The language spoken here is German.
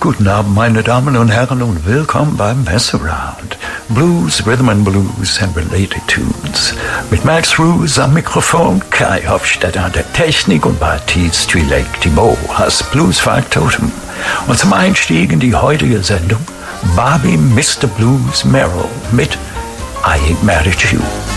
Guten Abend, meine Damen und Herren, und willkommen beim Messaround. Blues, Rhythm and Blues and Related Tunes. Mit Max Roos am Mikrofon, Kai Hofstetter an der Technik und Baptiste Lake Thibault als Bluesfaktotum. Und zum Einstieg in die heutige Sendung Bobby Mr. Blues Merrill mit I Ain't Mad at You.